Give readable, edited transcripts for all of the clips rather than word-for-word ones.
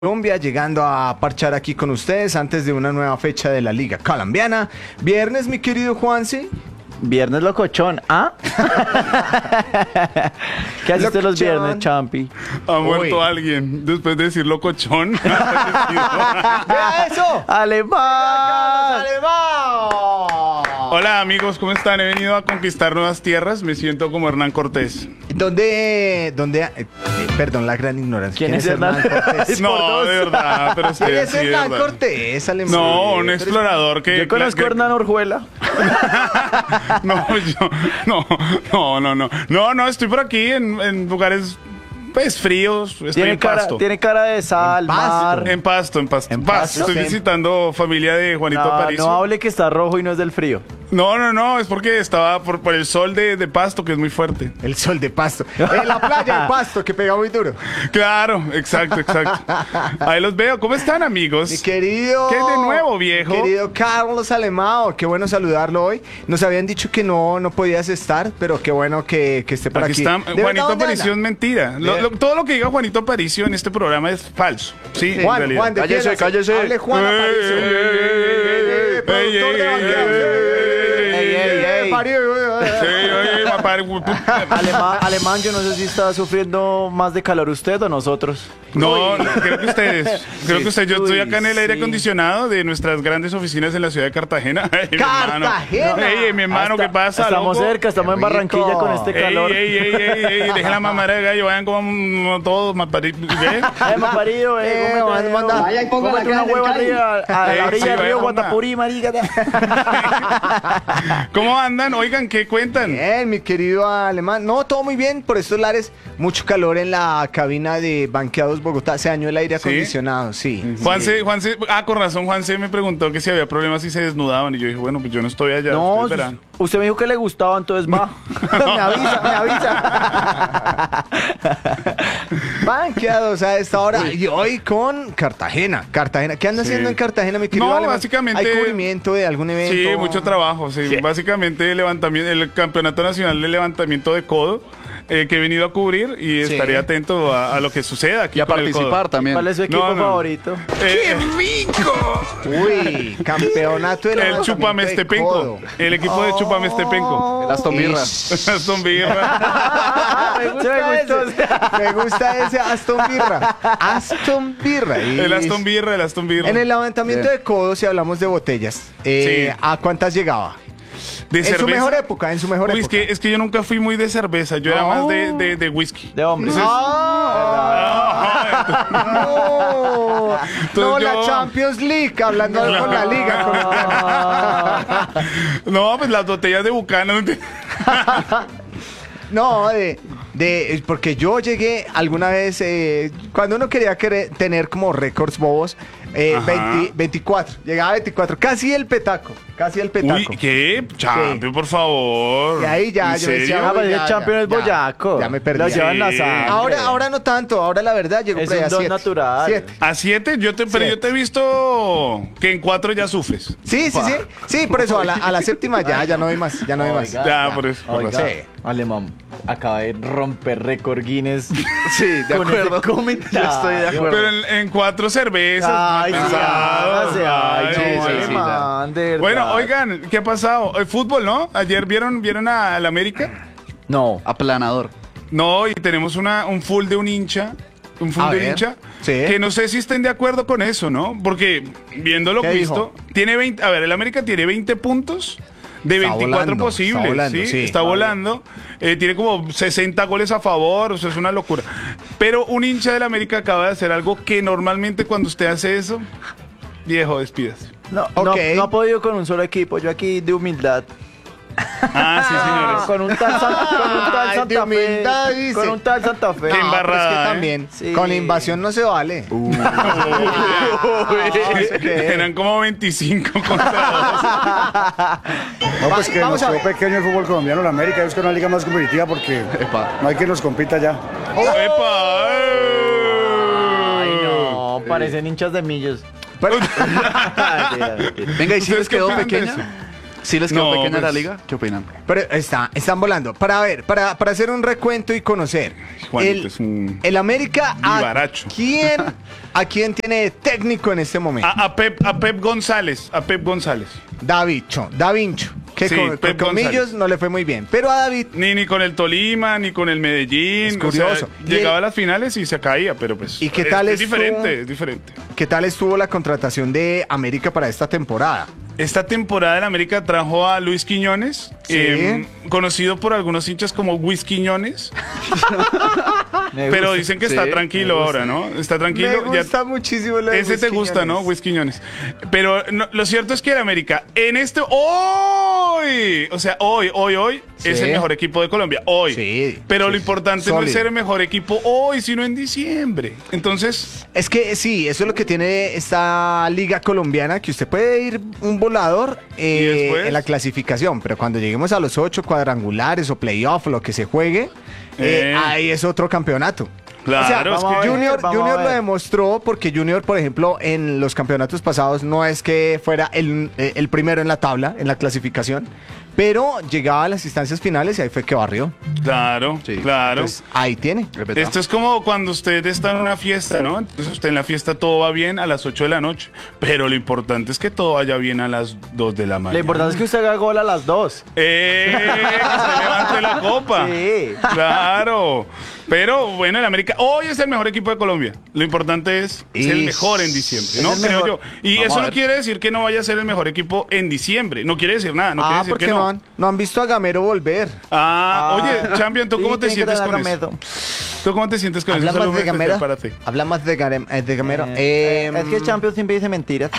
Colombia, llegando a parchar aquí con ustedes antes de una nueva fecha de la Liga Colombiana. Viernes, mi querido Juanse. Viernes locochón, ¿ah? ¿Qué haces usted los Locochón. viernes, Champi? Ha muerto Uy. alguien después de decir locochón. ¡Vea eso! ¡Alemán! ¡Alemán! Hola amigos, ¿cómo están? He venido a conquistar nuevas tierras. Me siento como Hernán Cortés. Perdón, la gran ignorancia. ¿Quién es Hernán? Cortés? No, de verdad, pero ¿Quién es sí, de Hernán verdad. Cortés, Alemán? No, un Pero- explorador que... Yo conozco a Hernán Orjuela. No, estoy por aquí en lugares pues fríos. Estoy en Pasto. Tiene cara de sal, En Pasto. mar. En Pasto. En Pasto. Estoy Sí. visitando familia de Juanito No, Aparicio. no hable que está rojo y no es del frío. No, es porque estaba por el sol de Pasto, que es muy fuerte. El sol de Pasto. La playa de Pasto, que pega muy duro. Claro, exacto. Ahí los veo. ¿Cómo están, Mi amigos? querido... ¿Qué de nuevo, viejo? Mi querido Carlos Alemão, qué bueno saludarlo hoy. Nos habían dicho que no podías estar, pero qué bueno que esté por aquí. Aquí está. ¿De verdad Juanito dónde Aparicio es anda? mentira. Todo lo que diga Juanito Aparicio en este programa es falso. Sí, en Juan, realidad. Juan, Cállese, cállese. Hable Juan Aparicio. Productor de Alemán, yo no sé si está sufriendo más de calor usted o nosotros. No, creo que ustedes. Yo estoy acá en el aire sí. acondicionado de nuestras grandes oficinas en la ciudad de Cartagena. Ay, mi hermano. ¡Cartagena! Ey, mi hermano, ¿qué pasa? Estamos loco? cerca, estamos en Qué rico. Barranquilla con este calor. Ey, dejen la mamara de gallo, vayan como todos, ¿qué? Más parido, manda. Vaya y ponga la cómete una cara en el hueva Cali. arriba, a la Sí, orilla del vaya, río onda. Guatapurí, marica. ¿Cómo andan? Oigan, ¿qué cuentan? Bien, mi querido Alemán. No, todo muy bien por estos lares. Mucho calor en la cabina de Banqueados Bogotá. Se dañó el aire acondicionado, sí. Juanse, con razón, Juanse me preguntó que si había problemas si se desnudaban y yo dije, bueno, pues yo no estoy allá. No, ustedes verán. usted me dijo que le gustaba, entonces va. me avisa. Banqueados a esta hora. Y hoy con Cartagena. ¿Qué anda haciendo en Cartagena, mi querido No, Alemán? básicamente- ¿Hay cubrimiento de algún evento? Sí, mucho trabajo, sí. Básicamente el Campeonato Nacional de Levantamiento de Codo que he venido a cubrir y Sí. estaré atento a lo que suceda aquí Y a con el participar codo. también. ¿Cuál es su equipo No. favorito? ¡Qué rico! Uy, campeonato de El levantamiento de Chupamestepenco. codo. El equipo de Chupamestepenco. El Aston Villa. Aston Villa. Me gusta ese Aston Villa. Aston Villa. El Aston Villa. En el levantamiento de codos, si hablamos de botellas, Sí. ¿a cuántas llegaba? De En su cerveza. mejor época, en su mejor Uy, época. es que yo nunca fui muy de cerveza. Yo era más de whisky. De hombres. No, no, la yo- Champions League, hablando con la liga. No, pues las botellas de Buchanan. No, porque yo llegué alguna vez, cuando uno quería tener como récords bobos, Ajá. 24, llegaba a 24, casi el petaco. Uy, ¿qué? Champion, por favor. Y ahí ya, ¿En yo decía, serio? Ah, pero ya, el campeón ya, es boyaco. ya me perdí. Lo llevan la Sí. sangre. Ahora no tanto, ahora la verdad llegó Es por ahí un a don 7. natural. 7. A 7, pero yo te he visto que en 4 ya sufres. Sí, por eso a la séptima ya no hay más, ya no hay más. Oiga. Ya, por eso. Oiga, Sí. Alemán, acaba de romper récord Guinness. Sí, de con acuerdo. ese comentario. Yo estoy de acuerdo. Pero en 4 cervezas. Ay, mal sí, pensado. hágase, ay, Ay, sí, no, sí, Alemán, de verdad. Bueno, oigan, ¿qué ha pasado? El fútbol, ¿no? Ayer vieron al América. No. Aplanador. No, y tenemos un full de un hincha. Un full A de ver, hincha. sí. Que no sé si estén de acuerdo con eso, ¿no? Porque viendo lo ¿Qué visto, tiene 20. A ver, el América tiene 20 puntos de Está 24 volando, posibles. está volando, ¿sí? sí. Está volando. Tiene como 60 goles a favor. O sea, es una locura. Pero un hincha del América acaba de hacer algo que normalmente cuando usted hace eso, viejo, despídase. No, Ok. no ha podido con un solo equipo. Yo aquí de humildad. Ah, sí, señores. Con un tal, Ay, de Santa Fe. humildad, dice. Con un tal Santa Fe. Qué Pero es embarrada, que ¿eh? también, Sí. con invasión no se vale. Eran como 25 contra No, pues que Vamos nos a quedó ver. pequeño el fútbol colombiano, la América busca una liga más competitiva porque no hay quien nos compita ya. dos. ¡Epa! Ay, no, parecen hinchas de millos. Pero- Venga, ¿y si ¿Ustedes les qué quedó opinan de pequeña? eso? ¿Sí les quedó No, pequeña pues- la liga? ¿Qué opinan? Pero están volando. Para hacer un recuento y conocer. Juanito es un el América, vivaracho. ¿a quién tiene técnico en este momento? A Pep González. Da Vincho. Que Sí, con Pep Millos González. no le fue muy bien. Pero a David, Ni con el Tolima, ni con el Medellín. Es curioso. O sea, llegaba a las finales y se caía, pero pues. ¿Y qué tal es estuvo? diferente, es diferente. ¿qué tal estuvo la contratación de América para esta temporada? Esta temporada en América trajo a Luis Quiñones, Sí. conocido por algunos hinchas como Luis Quiñones, Me pero gusta. dicen que Sí, está tranquilo me gusta. ahora, ¿no? Está tranquilo. Me gusta muchísimo lo de Ese Luis te gusta, Quiñones. ¿no? Luis Quiñones. Pero lo cierto es que el América, en este hoy, o sea, hoy es Sí. el mejor equipo de Colombia. Hoy. Sí, Pero sí, lo sí. importante no es Sólido. ser el mejor equipo hoy, sino en diciembre. Entonces, Es que sí, eso es lo que tiene esta liga colombiana, que usted puede ir un volador después? en la clasificación, pero cuando lleguemos a los 8 cuadrangulares o playoff, lo que se juegue, ahí es otro campeonato. claro, O sea, es vamos a que ver. Junior vamos a lo ver. demostró porque Junior, por ejemplo, en los campeonatos pasados no es que fuera el primero en la tabla, en la clasificación, pero llegaba a las instancias finales y ahí fue que barrió. claro, Sí. claro. Entonces, ahí tiene. Es verdad. Esto es como cuando usted está en una fiesta, ¿no? Entonces usted en la fiesta todo va bien a las 8 de la noche, pero lo importante es que todo vaya bien a las 2 de la mañana. Lo importante es que usted haga gol a las 2. Que se levante la copa. Sí. Claro. Pero bueno, el América hoy es el mejor equipo de Colombia. Lo importante es ser el mejor en diciembre, ¿no? Es el Creo mejor. yo. Y Vamos eso a no ver. quiere decir que no vaya a ser el mejor equipo en diciembre. No quiere decir nada. No quiere decir porque que no. no han visto a Gamero volver. Oye, Champion, ¿tú Sí, cómo te tiene que sientes tener con eso? Gamedo. ¿Tú cómo te sientes con eso? Hablamos Saludo de especial Gamero. para ti. Hablamos de Gamero. Es que Champions siempre dice mentiras.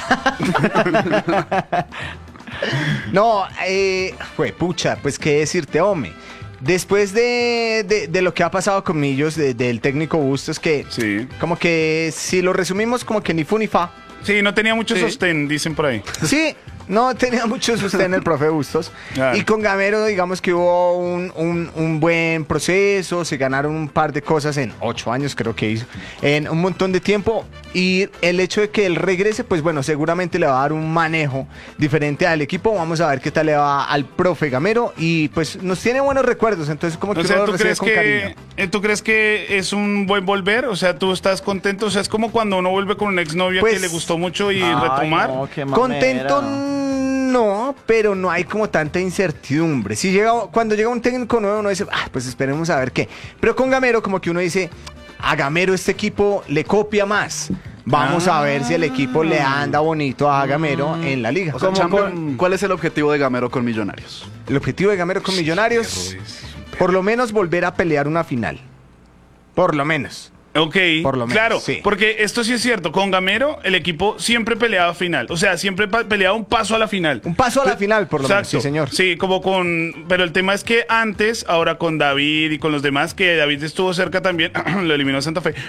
No, fue pucha, pues qué decirte, hombre. Después de lo que ha pasado con Millos, del técnico Bustos, que Sí. como que si lo resumimos como que ni fu ni fa. Sí, no tenía mucho Sí. sostén, dicen por ahí. Sí, no tenía mucho sostén el profe Bustos. Claro. Y con Gamero, digamos que hubo un buen proceso, se ganaron un par de cosas en 8 años, creo que hizo, en un montón de tiempo. Y el hecho de que él regrese, pues bueno, seguramente le va a dar un manejo diferente al equipo. Vamos a ver qué tal le va al profe Gamero. Y pues nos tiene buenos recuerdos, entonces como que O sea, uno lo ¿tú recibe crees con cariño. ¿tú crees que es un buen volver? O sea, ¿tú estás contento? O sea, es como cuando uno vuelve con una exnovia Pues- que le gustó mucho y Ay, retomar. no, qué Contento mamera. no, pero no hay como tanta incertidumbre. Cuando llega un técnico nuevo uno dice, pues esperemos a ver qué. Pero con Gamero como que uno dice, a Gamero este equipo le copia más. Vamos a ver si el equipo le anda bonito a Gamero en la liga. O sea, Como Champion, ¿cuál es el objetivo de Gamero con Millonarios? El objetivo de Gamero con Millonarios, por lo menos volver a pelear una final. Por lo menos. Ok, Por lo menos, claro, sí. porque esto sí es cierto. Con Gamero, el equipo siempre peleaba final. O sea, siempre peleaba un paso a la final. Un paso a la final, por lo menos, sí, señor. Sí, como con. Pero el tema es que antes, ahora con David y con los demás, que David estuvo cerca también, lo eliminó Santa Fe.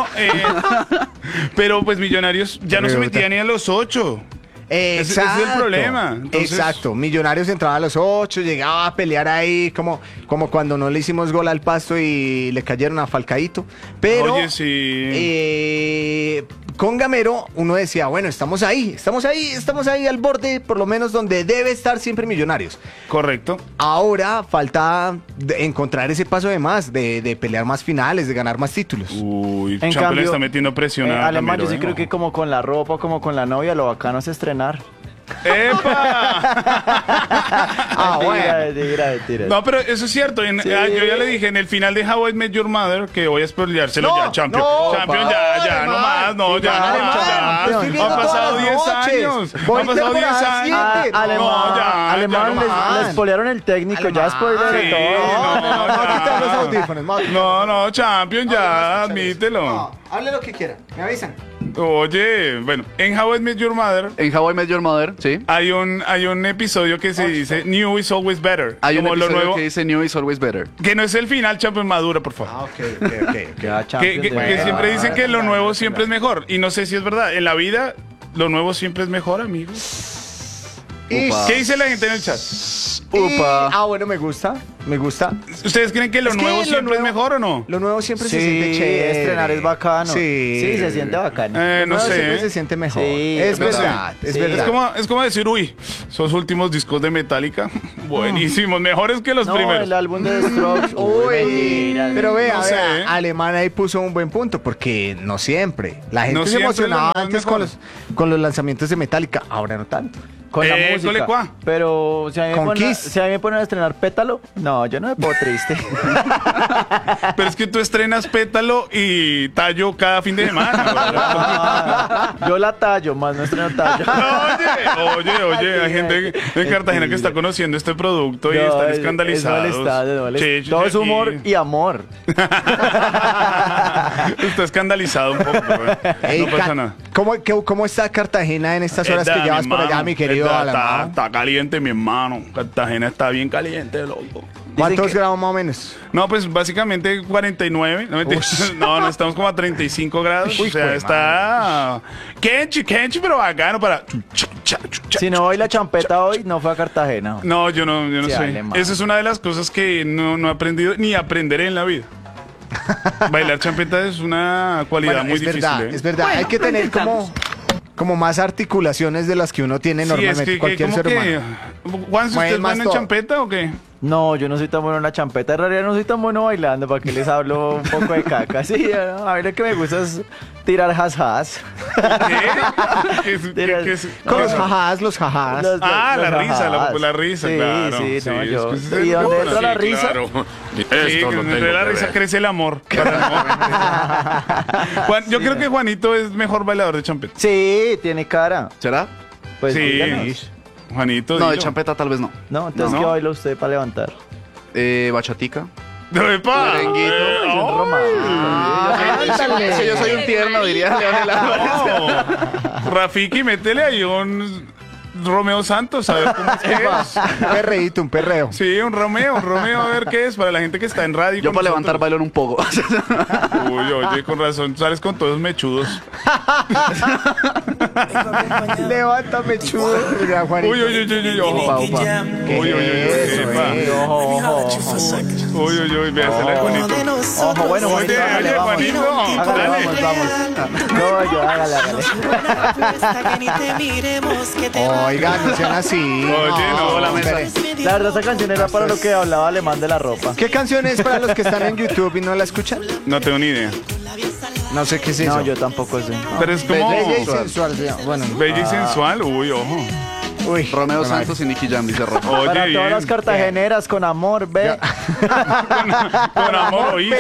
Pero pues Millonarios ya no se metía ni a los 8. Ese es el problema. Entonces- Exacto. Millonarios entraba a los 8, llegaba a pelear ahí como cuando no le hicimos gol al Pasto y le cayeron a Falcaíto. Pero Oye, sí. con Gamero uno decía, bueno, estamos ahí al borde, por lo menos donde debe estar siempre Millonarios. Correcto. Ahora falta encontrar ese paso de más, de pelear más finales, de ganar más títulos. Uy, En Champion le cambio, está metiendo presión a Alemán, Gamero, yo sí creo que como con la ropa, como con la novia, lo bacano es estrenar. ¡Epa! Mentira. No, pero eso es cierto. Yo ya le dije en el final de How I Met Your Mother que voy a spoileárselo No, ya, Champion. no, Champion, ya, no más, no, Alemán, ya. estoy viendo Han pasado todas 10 las noches. años. Voy Han pasado 10 temporada años. siete. No, ya, Alemán, ya, no más. les spoilearon el técnico, ya spoiler Sí, de todo. no, quita los ya. audífonos. No, Champion, ya, admítelo. Hable lo que quiera, me avisan. Oye, bueno, en How I Met Your Mother En How I Met Your Mother, sí. hay un episodio que se dice New is always better. Hay un como lo episodio nuevo, que dice New is always better. que no es el final, Champion, madura, por favor. Ya, Que, Champions, que ya. siempre dicen que lo nuevo siempre es mejor. Y no sé si es verdad. En la vida, lo nuevo siempre es mejor, amigos. Upa. ¿Qué dice la gente en el chat? Upa. Bueno, me gusta. ¿Ustedes creen que lo Es que nuevo lo siempre es nuevo- mejor o no? Lo nuevo siempre Sí, se siente chévere. estrenar es bacano. Sí. Sí, se siente bacano. Lo No nuevo siempre sé. se siente mejor. Sí, es no sé. verdad, es Sí. verdad. Es como decir, uy, esos últimos discos de Metallica, buenísimos, mejores que los No, primeros. el álbum de The Strokes. mentira. Pero vea, No sé. vea, Alemán ahí puso un buen punto, porque no siempre. La gente No se siempre emocionaba lo nuevo es antes mejor. con los lanzamientos de Metallica, ahora no tanto. Con la música. Cole, ¿cuá? Pero si a, mí me Con ponen, Kiss. si a mí me ponen a estrenar Pétalo, no, yo no me pongo triste. Pero es que tú estrenas Pétalo y Tallo cada fin de semana. Yo la tallo, más no estreno tallo. Oye, hay gente en Cartagena que está conociendo este producto y están escandalizados. Sí, Todo es humor aquí. y amor. Está escandalizado un poco, güey. Ey, No pasa nada. ¿Cómo está Cartagena en estas horas que Edad, llevas mi por allá, hermano. mi querido Edad, Alemán? está caliente, mi hermano. Cartagena está bien caliente, loco. ¿Cuántos que- grados más o menos? No, pues básicamente 49. No, no, estamos como a 35 grados. Uy, o sea, jue está kenchi, pero bacano para... Si no voy la champeta hoy, no fue a Cartagena. No, yo no Sí, sé. alemán. Esa es una de las cosas que no he aprendido ni aprenderé en la vida. Bailar champeta es una cualidad Bueno, muy es difícil. verdad, es verdad. Hay que tener como más articulaciones de las que uno tiene Sí, normalmente cualquier como ser humano. Juan, ¿usted Mueve es más bueno en todo. champeta o qué? No, yo no soy tan bueno en la champeta. En realidad no soy tan bueno bailando. ¿Para qué les hablo un poco de caca? Sí, a mí lo que me gusta es tirar has-has. ¿Qué? ¿Qué es? Con los jajás, los jajás. Ah, la risa, la has-has. popular risa, sí, claro. Sí, no, es yo. que ese es ¿Y el dónde popular. entra la risa? Claro. Sí, Esto que lo entre tengo la que risa ver. crece el amor. Juan, yo creo que Juanito es mejor bailador de champeta. Sí, tiene cara. ¿Será? Pues Sí. díganos. Juanito, No, de dilo. champeta tal vez no. No, entonces, No. ¿qué baila usted para levantar? Bachatica. ¡Epa! Merenguito. ¡Ay! Ándale. Sí, yo soy un tierno, diría Leonel Álvarez. No. Rafiki, métele ahí un Romeo Santos, a ver cómo es que es. Un perreíto, un perreo. Sí, un Romeo, a ver qué es para la gente que está en radio. Yo con para levantar nosotros. bailo en un pogo. Uy, oye, con razón, sales con todos mechudos. Levántame, chudo. Mira, Juanito. Uy, ojo. Upa, upa. Uy, Eso, epa. Ojo, ojo, ojo. Véasela, Juanito. Ojo, bueno, Oye, Juanito, hágale, oye, vamos. Juanito, Hágale, dale. vamos. No, yo, hágale. Oigan, no sean así. Oye, no, la mesa. espere. La verdad, esa canción era para lo que hablaba Alemán de la ropa. ¿Qué canción es para los que están en YouTube y no la escuchan? No tengo ni idea. No sé qué es eso. No, yo tampoco sé. Pero es como... Bella y sensual. Sí, bueno. Bella y sensual. Uy, ojo. Uy, Romeo bueno, Santos y Nicky Jam, dice Rafa. Oye, Para bien. todas las cartageneras, con amor, ve. Con amor, oís.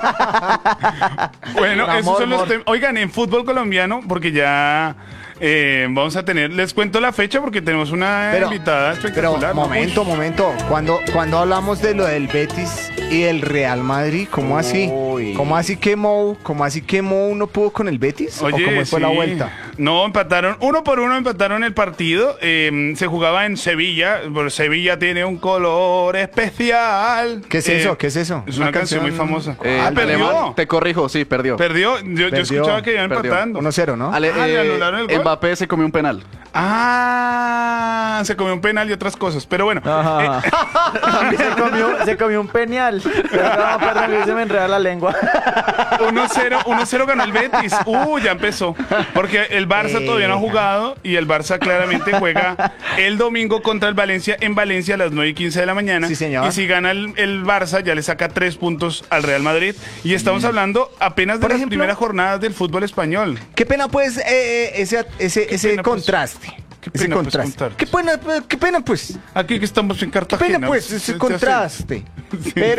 Bueno, Con esos amor, son los amor. temas. Oigan, en fútbol colombiano, porque ya vamos a tener, les cuento la fecha porque tenemos una invitada pero espectacular. ¿no? momento. Cuando hablamos de lo del Betis y el Real Madrid, ¿cómo así? Uy. ¿Cómo así que Mou no pudo con el Betis? ¿O Oye, cómo fue la sí. vuelta? No, empataron, 1-1 empataron el partido. Se jugaba en Sevilla. Pero Sevilla tiene un color especial. ¿Qué es eso? ¿Qué es eso? Es una canción muy famosa. Alemán, Perdió. te corrijo, sí, perdió. Perdió. Yo Perdió. escuchaba que iban Perdió. empatando. 1-0, ¿no? Ale- le anularon el gol. Mbappé se comió un penal. Ah, se comió un penal y otras cosas. Pero bueno, Ajá. se comió un peñal. No, perdón, se me enreda la lengua. 1-0 ganó el Betis. Ya empezó. Porque el Barça todavía no ha jugado y el Barça claramente juega el domingo contra el Valencia en Valencia a las 9:15 de la mañana. Sí, señor. Y si gana el Barça ya le saca 3 puntos al Real Madrid. Y estamos hablando apenas de Por las ejemplo, primeras jornadas del fútbol español. Qué pena, pues, ese pena, pues. contraste. Qué Ese pena, pues, contraste. contar. Qué pena, pues. Aquí que estamos en Qué Cartagena. pena, pues, Se ese hace- contraste. Pero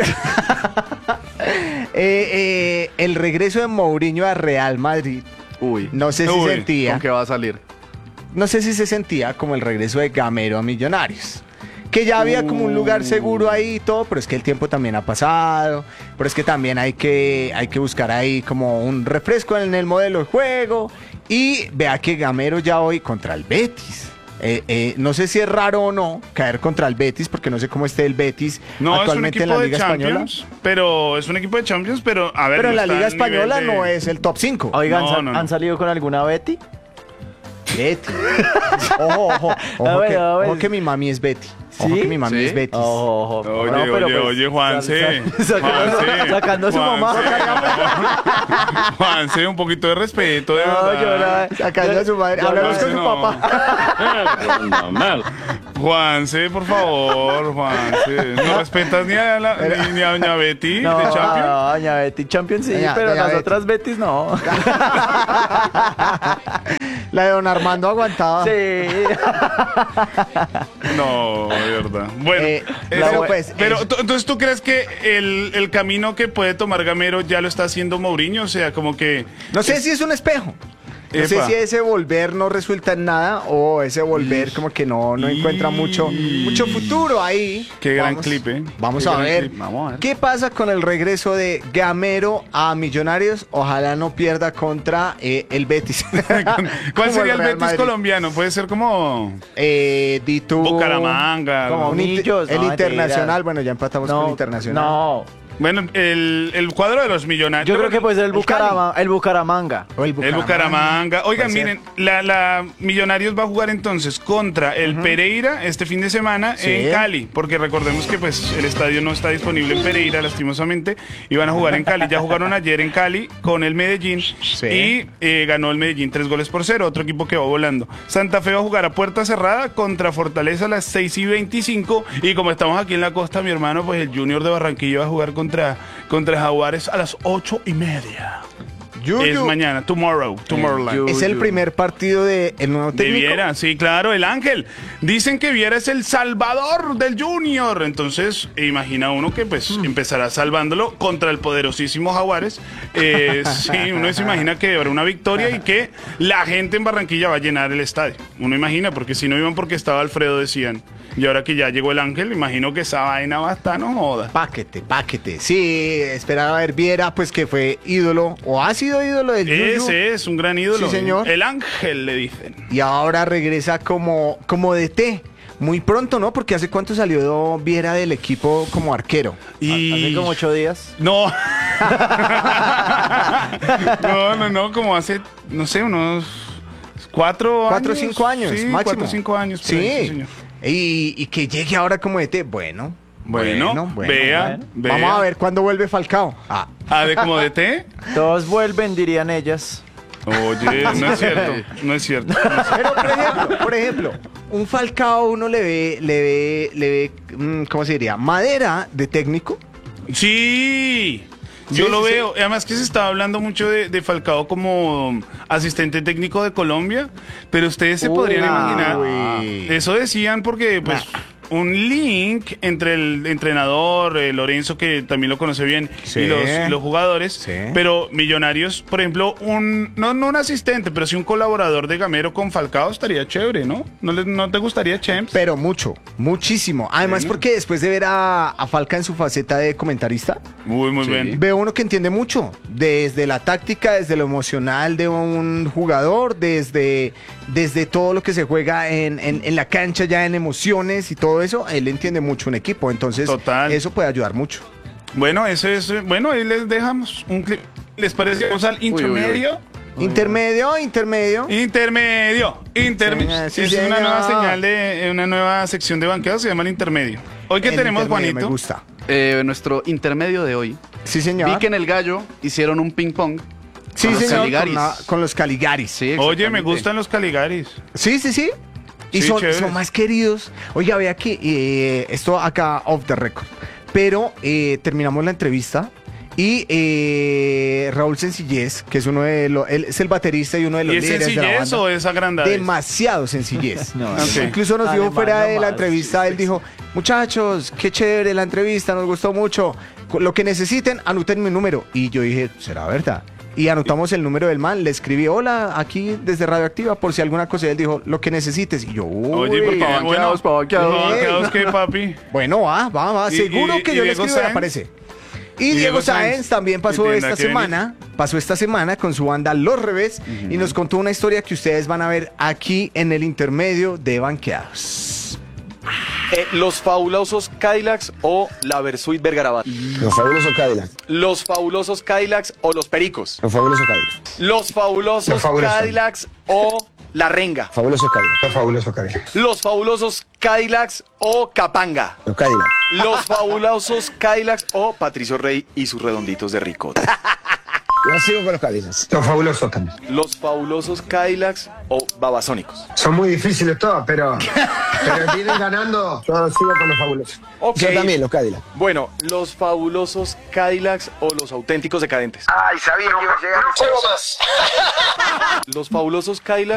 el regreso de Mourinho a Real Madrid, Uy. no sé si Uy, sentía, ¿Con qué va a salir? no sé si se sentía como el regreso de Gamero a Millonarios. Que ya había como un lugar seguro ahí y todo, pero es que el tiempo también ha pasado, pero es que también hay que buscar ahí como un refresco en el modelo de juego. Y vea que Gamero ya hoy contra el Betis. No sé si es raro o no caer contra el Betis, porque no sé cómo esté el Betis No, es un actualmente en equipo la de Liga Española. Champions, pero es un equipo de Champions, pero a ver. Pero en no la está Liga al nivel Española de- no es el top 5. Oigan, No, no, no. ¿han salido con alguna Betty? Betty. Ojo, bueno, ojo que mi mami es Betty. Ojo ¿Sí? que mi mami Sí. es Betty. Ojo, ojo. Oye, No, pero oye, pues, oye, Juanse. Sacando a su mamá. Juanse, un poquito de respeto, de verdad. Sacando a su madre. Hablamos con su no. papá. Juanse, por favor, Juanse. ¿No respetas ni a, ni a doña Betty No, de Champions? no, doña Betty Champions sí, Doña- pero doña las Betty. otras Betis no. La de don Armando aguantaba. Sí. No, de verdad. Bueno, pero pues, entonces tú crees que el camino que puede tomar Gamero ya lo está haciendo Mourinho, o sea, como que no sé si es un espejo. No sé Epa. si ese volver no resulta en nada o ese volver como que no encuentra mucho futuro ahí. Qué gran clip, ¿eh? Vamos Qué a gran ver. clip. Vamos a ver. ¿Qué pasa con el regreso de Gamero a Millonarios? Ojalá no pierda contra el Betis. ¿Cuál Como sería el Real Betis Madrid. colombiano? Puede ser como Di tú- Bucaramanga. Como un Millos, el no, Internacional, mentira. bueno, ya empatamos con No, Internacional. no. Bueno, el cuadro de los Millonarios. Yo creo que puede ser el Cali. Bucaramanga. O el El Bucaramanga. Oigan, Puede ser. miren, la Millonarios va a jugar entonces contra el Pereira este fin de semana Sí. en Cali, porque recordemos que pues el estadio no está disponible en Pereira, lastimosamente, y van a jugar en Cali. Ya jugaron ayer en Cali con el Medellín Sí. y ganó el Medellín 3-0, otro equipo que va volando. Santa Fe va a jugar a puerta cerrada contra Fortaleza a las 6:25, y como estamos aquí en la costa, mi hermano, pues el Junior de Barranquilla va a jugar contra Jaguares a las 8:30. Es mañana, Tomorrowland. Es el primer partido del nuevo De técnico. Viera, sí, claro, el Ángel. Dicen que Viera es el salvador del Junior. Entonces, imagina uno que pues empezará salvándolo contra el poderosísimo Jaguares. Sí, uno se imagina que habrá una victoria y que la gente en Barranquilla va a llenar el estadio. Uno imagina, porque si no iban porque estaba Alfredo, decían. Y ahora que ya llegó el Ángel, imagino que esa vaina va a estar, no joda. Paquete. Sí, esperar a ver Viera, pues que fue ídolo o ha sido ídolo del Yuyu. Ese es un gran ídolo. Sí, señor. El Ángel, le dicen. Y ahora regresa como DT. Muy pronto, ¿no? Porque ¿hace cuánto salió Viera del equipo como arquero? Hace como 8 días. No. no, como hace, no sé, unos 4 años. 4 o 5 años, sí, máximo. 4 o 5 años. por Sí. ahí, señor. Y que llegue ahora como DT. Bueno. Bueno, vea. Vamos a ver cuándo vuelve Falcao. ¿De como de té? Todos vuelven, dirían ellas. Oye, no es cierto. No es cierto. Pero por ejemplo, un Falcao uno le ve, ¿cómo se diría? Madera de técnico. Sí. Yo Sí, lo sí, veo. Además que se estaba hablando mucho de Falcao como asistente técnico de Colombia, pero ustedes se podrían imaginar. Eso decían porque pues un link entre el entrenador, Lorenzo, que también lo conoce bien, Sí. y los jugadores. Sí. Pero Millonarios, por ejemplo, no un asistente, pero sí un colaborador de Gamero con Falcao estaría chévere, ¿no? ¿No te gustaría, Champs? Pero muchísimo. Además, porque después de ver a Falca en su faceta de comentarista, Muy Sí. bien. veo uno que entiende mucho, desde la táctica, desde lo emocional de un jugador, desde todo lo que se juega en la cancha, ya en emociones y todo eso, él entiende mucho un equipo, entonces Total. eso puede ayudar mucho. Bueno, bueno, ahí les dejamos un clip. ¿Les parece? Vamos al intermedio. Intermedio. Intermedio. Sí, Es señor. una nueva señal de una nueva sección de banqueos, se llama el intermedio. Hoy que El tenemos, intermedio Juanito. Me gusta. Nuestro intermedio de hoy. Sí, señor. Vi que en el Gallo hicieron un ping pong. Sí, con los señor, Caligaris. con los Caligaris. Sí, Oye, me exactamente. gustan los Caligaris. Sí. Y Sí, son chéveres. más queridos. Oiga, vea que esto acá off the record. Pero terminamos la entrevista y Raúl Sencillez, que es uno de los, él es el baterista y uno de los ¿Y es líderes de la sencillez banda. o es agrandadez? Demasiado sencillez. No, Ok. Incluso nos dijo Alemán fuera de la nomás. entrevista, él dijo, muchachos, qué chévere la entrevista, nos gustó mucho. Lo que necesiten, anoten mi número. Y yo dije, ¿será verdad? Y anotamos el número del man, le escribí, hola, aquí desde Radioactiva, por si alguna cosa. Y él dijo, lo que necesites. Y yo, uy, Oye, por favor, bueno, Pavanqueados. ¿qué, papi? bueno, va. Y- Seguro y- que y yo le Diego escribo y Sáenz? aparece. Y Diego Sáenz también pasó Que esta tendrá que semana. Pasó esta semana con su banda Los Revés y nos contó una historia que ustedes van a ver aquí en el intermedio de Banqueados. Los fabulosos Cadillacs o la Versuit Vergarabat. Los fabulosos Cadillac. Los fabulosos Cadillacs o los Pericos. Los fabulosos Cadillac. Los fabulosos Los fabulosos. Cadillacs o La Renga. Fabuloso Cadillac. Los fabulosos Cadillac. Los fabulosos Cadillacs o Capanga. Los Cadillac. Los fabulosos Cadillacs o Patricio Rey y sus redonditos de ricota. Yo sigo con los Cadillacs. Los fabulosos también. Los fabulosos Cadillacs o Babasónicos. Son muy difíciles todos, pero vienen ganando. Yo sigo con los fabulosos. Ok. Yo también, los Cadillacs. Bueno, los fabulosos Cadillacs o los auténticos decadentes. Ay, sabía que iba a llegar. Los fabulosos Cadillacs